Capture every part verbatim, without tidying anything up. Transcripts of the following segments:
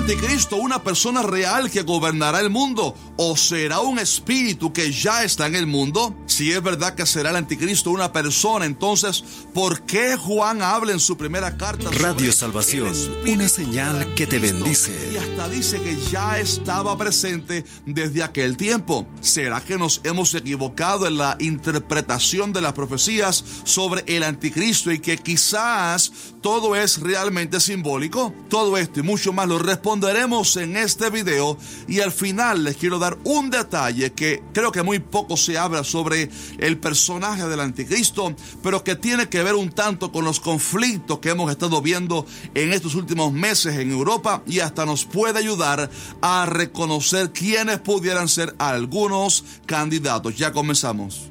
anticristo una persona real que gobernará el mundo o será un espíritu que ya está en el mundo? Si es verdad que será el anticristo una persona, entonces, ¿por qué Juan habla en su primera carta? Radio Salvación, una señal que te bendice. Y hasta dice que ya estaba presente desde aquel tiempo. ¿Será que nos hemos equivocado en la interpretación de las profecías sobre el anticristo y que quizás todo es realmente simbólico? Todo esto y mucho más lo responderemos en este video, y al final les quiero dar un detalle que creo que muy poco se habla sobre el personaje del anticristo, pero que tiene que ver un tanto con los conflictos que hemos estado viendo en estos últimos meses en Europa, y hasta nos puede ayudar a reconocer quiénes pudieran ser algunos candidatos. Ya comenzamos.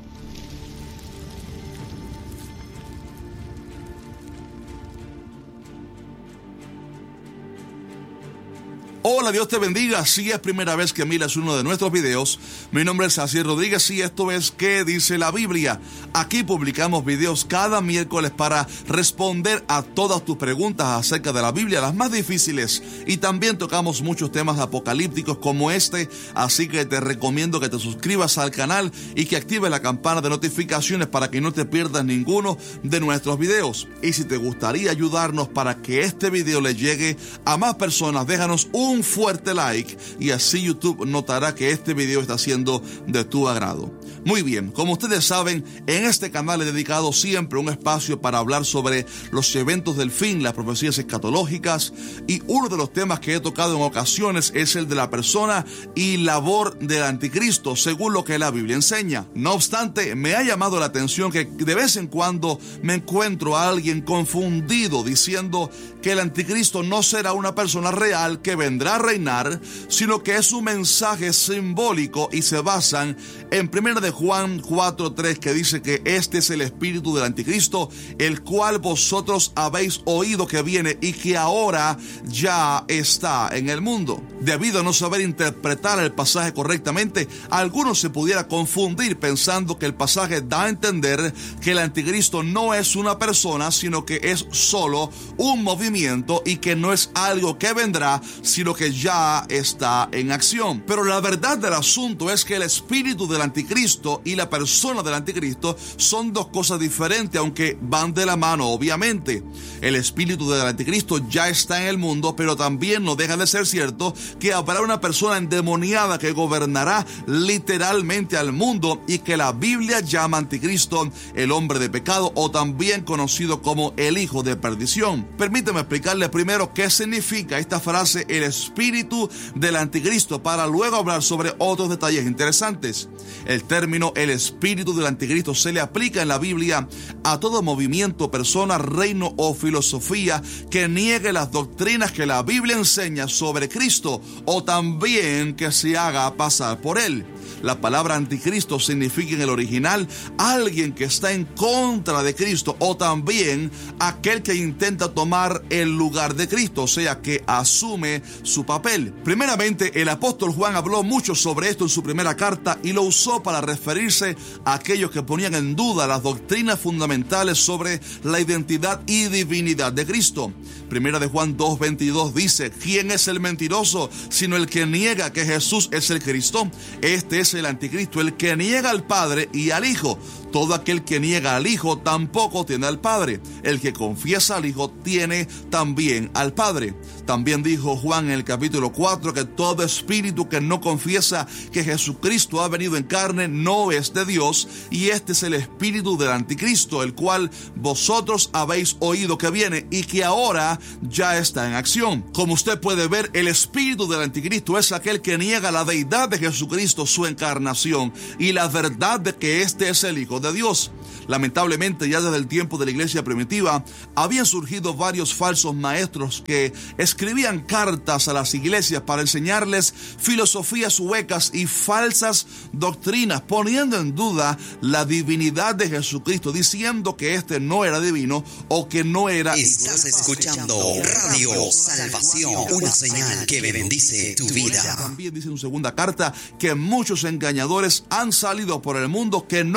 Hola, Dios te bendiga. Si es primera vez que miras uno de nuestros videos, mi nombre es Asier Rodríguez y esto es ¿Qué dice la Biblia? Aquí publicamos videos cada miércoles para responder a todas tus preguntas acerca de la Biblia, las más difíciles, y también tocamos muchos temas apocalípticos como este, así que te recomiendo que te suscribas al canal y que actives la campana de notificaciones para que no te pierdas ninguno de nuestros videos. Y si te gustaría ayudarnos para que este video le llegue a más personas, déjanos un Un fuerte like y así YouTube notará que este video está siendo de tu agrado. Muy bien, como ustedes saben, en este canal he dedicado siempre un espacio para hablar sobre los eventos del fin, las profecías escatológicas, y uno de los temas que he tocado en ocasiones es el de la persona y labor del anticristo, según lo que la Biblia enseña. No obstante, me ha llamado la atención que de vez en cuando me encuentro a alguien confundido diciendo que el anticristo no será una persona real que vendrá a reinar, sino que es un mensaje simbólico, y se basan en primera de Juan cuatro tres, que dice que este es el espíritu del anticristo, el cual vosotros habéis oído que viene y que ahora ya está en el mundo. Debido a no saber interpretar el pasaje correctamente, algunos se pudiera confundir pensando que el pasaje da a entender que el anticristo no es una persona, sino que es solo un movimiento y que no es algo que vendrá, sino que ya está en acción. Pero la verdad del asunto es que el espíritu del anticristo y la persona del anticristo son dos cosas diferentes, aunque van de la mano, obviamente. El espíritu del anticristo ya está en el mundo, pero también no deja de ser cierto que habrá una persona endemoniada que gobernará literalmente al mundo, y que la Biblia llama anticristo el hombre de pecado, o también conocido como el hijo de perdición. Permíteme explicarle primero qué significa esta frase, el espíritu del anticristo, para luego hablar sobre otros detalles interesantes. El término el espíritu del anticristo se le aplica en la Biblia a todo movimiento, persona, reino o filosofía que niegue las doctrinas que la Biblia enseña sobre Cristo, o también que se haga pasar por él. La palabra anticristo significa en el original alguien que está en contra de Cristo, o también aquel que intenta tomar el lugar de Cristo, o sea, que asume su papel. Primeramente, el apóstol Juan habló mucho sobre esto en su primera carta y lo usó para referirse a aquellos que ponían en duda las doctrinas fundamentales sobre la identidad y divinidad de Cristo. Primera de Juan dos veintidós dice: ¿quién es el mentiroso sino el que niega que Jesús es el Cristo? Este es el anticristo, el que niega al Padre y al Hijo. Todo aquel que niega al Hijo tampoco tiene al Padre. El que confiesa al Hijo tiene también al Padre. También dijo Juan en el capítulo cuatro que todo espíritu que no confiesa que Jesucristo ha venido en carne no es de Dios, y este es el espíritu del anticristo, el cual vosotros habéis oído que viene y que ahora ya está en acción. Como usted puede ver, el espíritu del anticristo es aquel que niega la deidad de Jesucristo, su encarnación, y la verdad de que este es el Hijo de Dios. Lamentablemente, ya desde el tiempo de la iglesia primitiva, habían surgido varios falsos maestros que escribían cartas a las iglesias para enseñarles filosofías huecas y falsas doctrinas, poniendo en duda la divinidad de Jesucristo, diciendo que este no era divino o que no era... Estás escuchando Radio Salvación, una señal que bendice tu vida. También dice en su segunda carta que muchos engañadores han salido por el mundo que no confiesan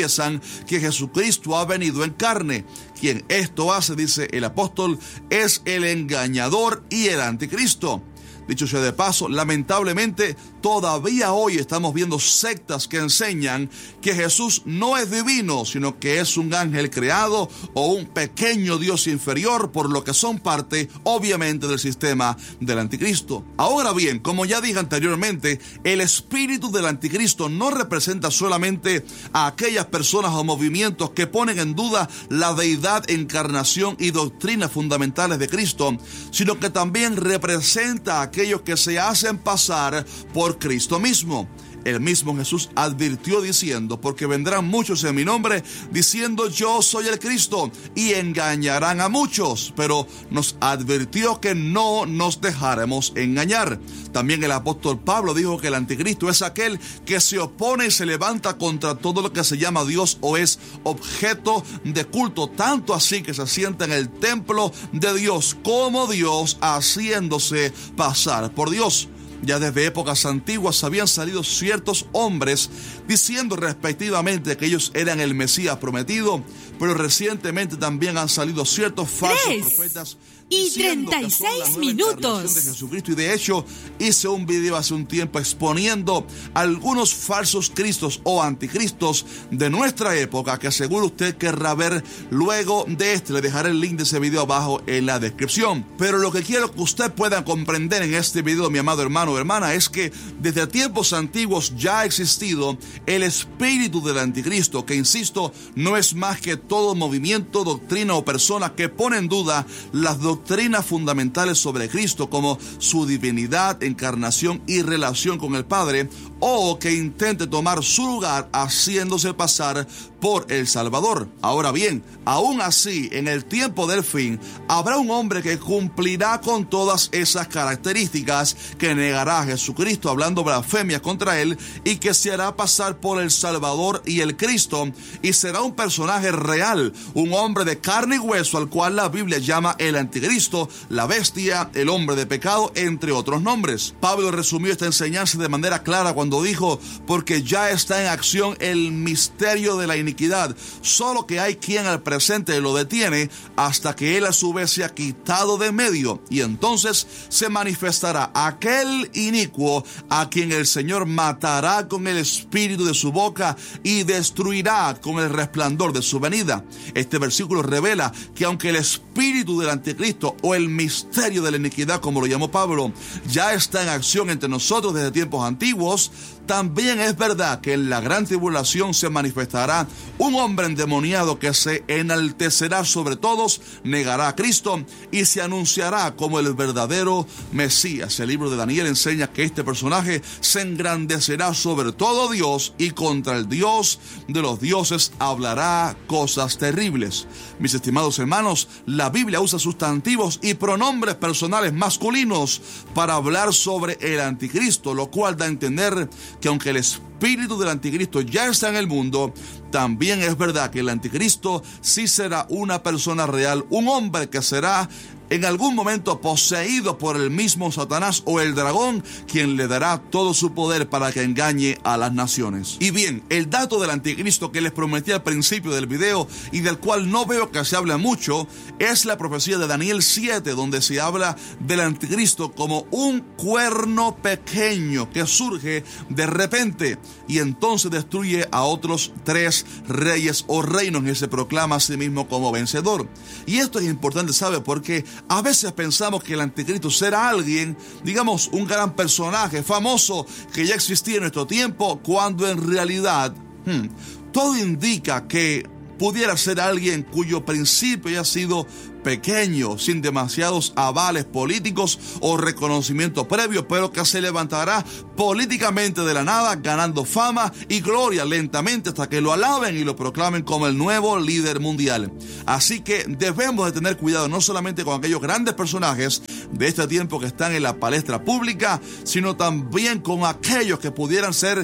confiesan que Jesucristo ha venido en carne. Quien esto hace, dice el apóstol, es el engañador y el anticristo. Dicho sea de paso, lamentablemente todavía hoy estamos viendo sectas que enseñan que Jesús no es divino, sino que es un ángel creado o un pequeño Dios inferior, por lo que son parte, obviamente, del sistema del anticristo. Ahora bien, como ya dije anteriormente, el espíritu del anticristo no representa solamente a aquellas personas o movimientos que ponen en duda la deidad, encarnación y doctrinas fundamentales de Cristo, sino que también representa a aquellos que se hacen pasar por Cristo mismo. El mismo Jesús advirtió diciendo: porque vendrán muchos en mi nombre diciendo yo soy el Cristo, y engañarán a muchos. Pero nos advirtió que no nos dejáramos engañar. También el apóstol Pablo dijo que el anticristo es aquel que se opone y se levanta contra todo lo que se llama Dios o es objeto de culto, tanto así que se sienta en el templo de Dios como Dios, haciéndose pasar por Dios. Ya desde épocas antiguas habían salido ciertos hombres diciendo respectivamente que ellos eran el Mesías prometido, pero recientemente también han salido ciertos falsos profetas y treinta y seis minutos de Jesucristo. Y de hecho hice un video hace un tiempo exponiendo algunos falsos cristos o anticristos de nuestra época, que seguro usted querrá ver luego de este. Le dejaré el link de ese video abajo en la descripción. Pero lo que quiero que usted pueda comprender en este video, mi amado hermano o hermana, es que desde tiempos antiguos ya ha existido el espíritu del anticristo, que, insisto, no es más que todo movimiento, doctrina o persona que pone en duda las doctrinas fundamentales sobre Cristo, como su divinidad, encarnación y relación con el Padre, o que intente tomar su lugar haciéndose pasar por el Salvador. Ahora bien, aún así, en el tiempo del fin, habrá un hombre que cumplirá con todas esas características, que negará a Jesucristo hablando blasfemias contra él y que se hará pasar por el Salvador y el Cristo, y será un personaje real, un hombre de carne y hueso, al cual la Biblia llama el anticristo, la bestia, el hombre de pecado, entre otros nombres. Pablo resumió esta enseñanza de manera clara cuando dijo: porque ya está en acción el misterio de la iniquidad, solo que hay quien al presente lo detiene hasta que él a su vez se ha quitado de medio, y entonces se manifestará aquel inicuo a quien el Señor matará con el espíritu de su boca y destruirá con el resplandor de su venida. Este versículo revela que aunque el espíritu del anticristo o el misterio de la iniquidad, como lo llamó Pablo, ya está en acción entre nosotros desde tiempos antiguos, también es verdad que en la gran tribulación se manifestará un hombre endemoniado que se enaltecerá sobre todos, negará a Cristo y se anunciará como el verdadero Mesías. El libro de Daniel enseña que este personaje se engrandecerá sobre todo Dios, y contra el Dios de los dioses hablará cosas terribles. Mis estimados hermanos, la Biblia usa sustantivos y pronombres personales masculinos para hablar sobre el anticristo, lo cual da a entender que aunque el espíritu del anticristo ya está en el mundo, también es verdad que el anticristo sí será una persona real, un hombre que será en algún momento poseído por el mismo Satanás o el dragón, quien le dará todo su poder para que engañe a las naciones. Y bien, el dato del anticristo que les prometí al principio del video y del cual no veo que se hable mucho, es la profecía de Daniel siete, donde se habla del anticristo como un cuerno pequeño que surge de repente y entonces destruye a otros tres reyes o reinos y se proclama a sí mismo como vencedor. Y esto es importante, ¿sabe? Porque a veces pensamos que el anticristo será alguien, digamos, un gran personaje famoso que ya existía en nuestro tiempo, cuando en realidad hmm, todo indica que pudiera ser alguien cuyo principio haya sido pequeño, sin demasiados avales políticos o reconocimiento previo, pero que se levantará políticamente de la nada, ganando fama y gloria lentamente hasta que lo alaben y lo proclamen como el nuevo líder mundial. Así que debemos de tener cuidado no solamente con aquellos grandes personajes de este tiempo que están en la palestra pública, sino también con aquellos que pudieran ser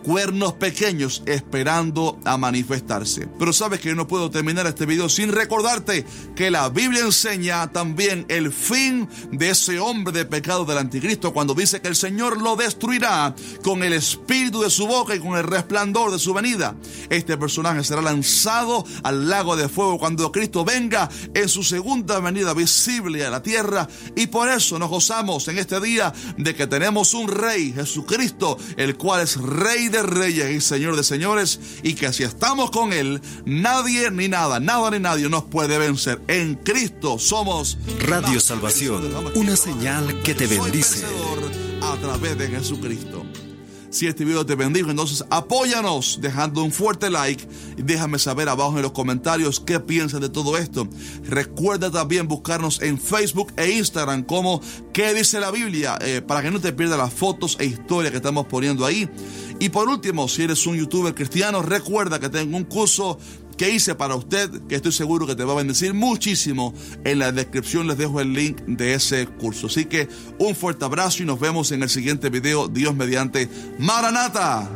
cuernos pequeños esperando a manifestarse. Pero sabes que yo no puedo terminar este video sin recordarte que la Biblia enseña también el fin de ese hombre de pecado del anticristo, cuando dice que el Señor lo destruirá con el espíritu de su boca y con el resplandor de su venida. Este personaje será lanzado al lago de fuego cuando Cristo venga en su segunda venida visible a la tierra, y por eso nos gozamos en este día de que tenemos un Rey, Jesucristo, el cual es Rey de reyes y Señor de señores, y que si estamos con Él, nadie ni nada, nada ni nadie nos puede vencer. En Cristo somos Radio Salvación, una señal que te bendice. A través de Jesucristo. Si este video te bendijo, entonces apóyanos dejando un fuerte like y déjame saber abajo en los comentarios qué piensas de todo esto. Recuerda también buscarnos en Facebook e Instagram como ¿Qué dice la Biblia? Eh, para que no te pierdas las fotos e historias que estamos poniendo ahí. Y por último, si eres un youtuber cristiano, recuerda que tengo un curso que hice para usted, que estoy seguro que te va a bendecir muchísimo. En la descripción les dejo el link de ese curso. Así que un fuerte abrazo y nos vemos en el siguiente video, Dios mediante. ¡Maranata!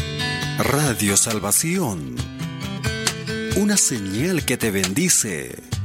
Radio Salvación, una señal que te bendice.